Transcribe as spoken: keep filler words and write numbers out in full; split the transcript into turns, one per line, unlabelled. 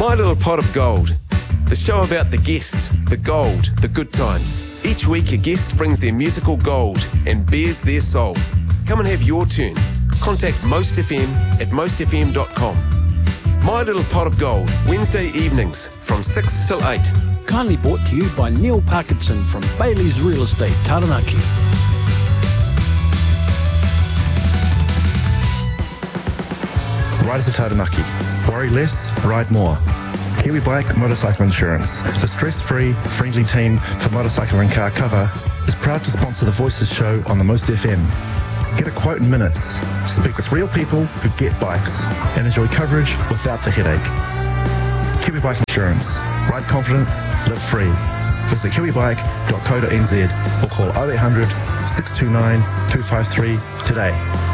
My Little Pot of Gold, the show about the guest, the gold, the good times. Each week a guest brings their musical gold and bears their soul. Come and have your turn. Contact Most F M at most f m dot com. My Little Pot of Gold, Wednesday evenings from six till eight.
Kindly brought to you by Neil Parkinson from Bailey's Real Estate, Taranaki.
Riders of Taranaki. Worry less, ride more. Kiwi Bike Motorcycle Insurance, the stress-free, friendly team for motorcycle and car cover, is proud to sponsor the Voices show on the Most F M. Get a quote in minutes, speak with real people who get bikes, and enjoy coverage without the headache. Kiwi Bike Insurance. Ride confident, live free. Visit kiwi bike dot co dot n z or call oh eight hundred, six two nine, two five three today.